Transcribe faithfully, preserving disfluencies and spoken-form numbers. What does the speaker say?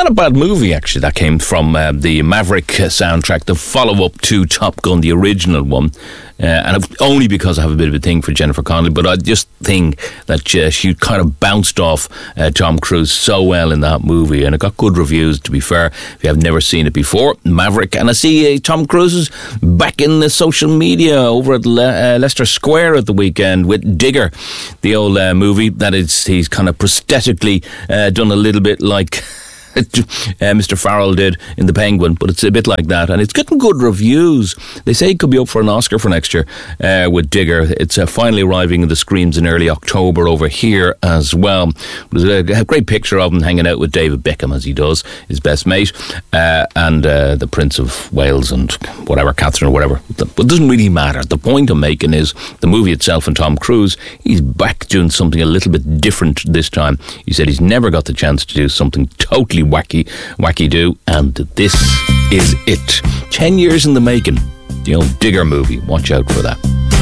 not a bad movie, actually, that came from uh, the Maverick soundtrack, the follow-up to Top Gun, the original one. Uh, and only because I have a bit of a thing for Jennifer Connelly, but I just think that uh, she kind of bounced off uh, Tom Cruise so well in that movie, and it got good reviews, to be fair, if you have never seen it before. Maverick, and I see uh, Tom Cruise is back in the social media over at Le- uh, Leicester Square at the weekend with Digger, the old uh, movie that is, he's kind of prosthetically uh, done a little bit like Uh, Mister Farrell did in The Penguin, but it's a bit like that, and it's getting good reviews. They say it could be up for an Oscar for next year uh, with Digger. It's uh, finally arriving in the screens in early October over here as well. There's a, a great picture of him hanging out with David Beckham, as he does, his best mate, uh, and uh, the Prince of Wales and whatever, Catherine or whatever. But it doesn't really matter. The point I'm making is the movie itself and Tom Cruise, he's back doing something a little bit different this time. He said he's never got the chance to do something totally wacky, wacky do, and this is it. Ten years in the making. The old Digger movie. Watch out for that.